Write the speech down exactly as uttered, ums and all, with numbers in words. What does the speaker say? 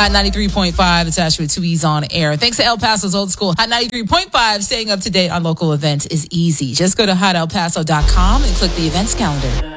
Hot ninety-three point five, it's Ashley with two E's on air. Thanks to El Paso's Old School. Hot ninety-three point five, staying up to date on local events is easy. Just go to hot el paso dot com and click the events calendar.